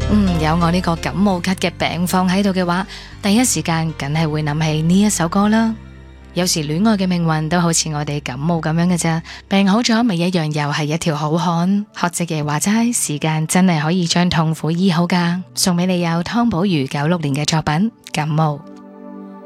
有我呢個感冒咳嘅病況喺度嘅話，第一時間梗係會諗起呢一首歌啦。有時戀愛嘅命運都好似我哋感冒咁樣嘅咋，病好咗咪一樣又係一條好漢。學隻爺話齋，時間真係可以將痛苦醫好噶。送俾你有湯寶如96年嘅作品《感冒》。